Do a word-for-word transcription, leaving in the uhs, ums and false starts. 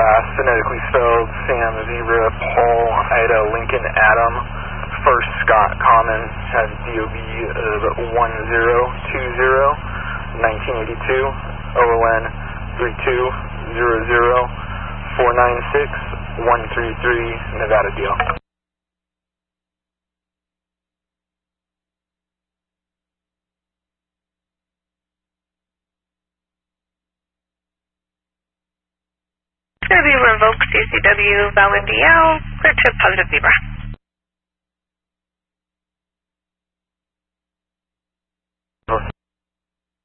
last, phonetically spelled Sam, Zebra, Paul, Ida, Lincoln, Adam, first Scott, Common, has D O B of one zero two zero, nineteen eighty-two, O O N three two zero zero four nine six one three three, Nevada deal. It's going to be revoked C C W, valid D L, clear to positive Zebra.